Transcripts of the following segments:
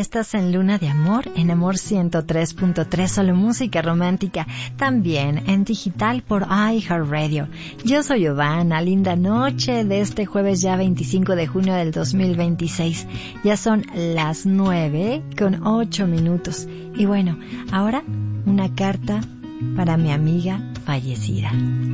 Estás en Luna de Amor, en Amor 103.3, solo música romántica, también en digital por iHeartRadio. Yo soy Giovanna, linda noche de este jueves ya 25 de junio del 2026. Ya son las 9:08. Y bueno, ahora una carta para mi amiga fallecida.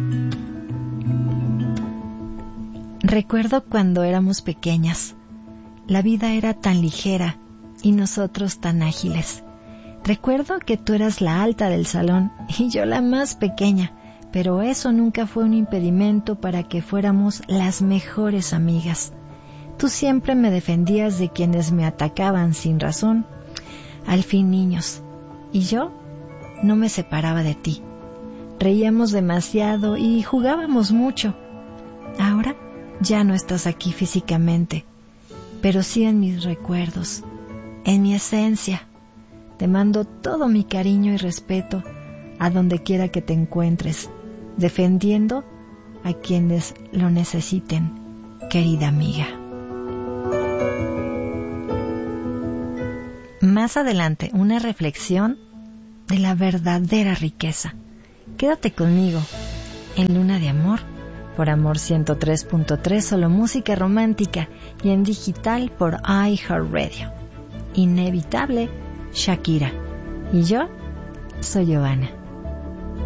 Recuerdo cuando éramos pequeñas. La vida era tan ligera y nosotros tan ágiles. Recuerdo que tú eras la alta del salón y yo la más pequeña, pero eso nunca fue un impedimento para que fuéramos las mejores amigas. Tú siempre me defendías de quienes me atacaban sin razón. Al fin, niños, y yo no me separaba de ti. Reíamos demasiado y jugábamos mucho. Ahora ya no estás aquí físicamente, pero sí en mis recuerdos, en mi esencia. Te mando todo mi cariño y respeto a donde quiera que te encuentres, defendiendo a quienes lo necesiten, querida amiga. Más adelante, una reflexión de la verdadera riqueza. Quédate conmigo en Luna de Amor, por Amor 103.3, solo música romántica, y en digital por iHeartRadio. Inevitable, Shakira. Y yo soy Giovanna.